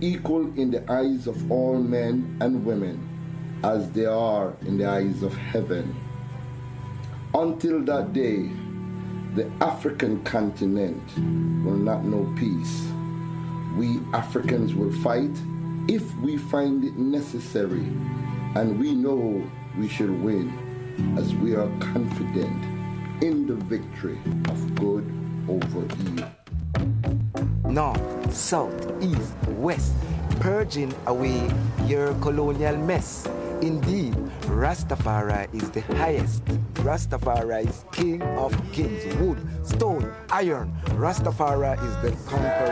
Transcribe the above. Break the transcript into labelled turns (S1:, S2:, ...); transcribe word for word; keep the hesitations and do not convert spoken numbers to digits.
S1: equal in the eyes of all men and women as they are in the eyes of heaven. Until that day, the African continent will not know peace. We Africans will fight if we find it necessary, and we know we should win, as we are confident in the victory of good over evil.
S2: North, south, east, west, purging away your colonial mess. Indeed, Rastafari is the highest. Rastafari is king of kings, wood, stone, iron. Rastafari is the conqueror.